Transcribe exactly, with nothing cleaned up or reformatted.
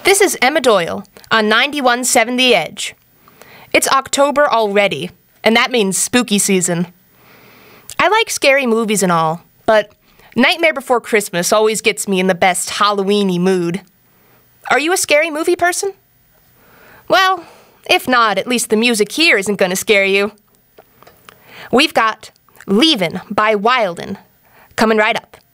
This is Emma Doyle on ninety-one point seven The Edge. It's October already, and that means spooky season. I like scary movies and all, but Nightmare Before Christmas always gets me in the best Halloween-y mood. Are you a scary movie person? Well, if not, at least the music here isn't going to scare you. We've got Leavin' by Wildin' coming right up.